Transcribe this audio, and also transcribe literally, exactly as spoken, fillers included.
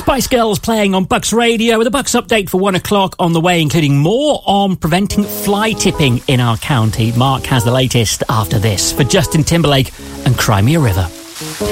Spice Girls playing on Bucks Radio with a Bucks update for one o'clock on the way, including more on preventing fly tipping in our county. Mark has the latest after this for Justin Timberlake and Cry Me a River.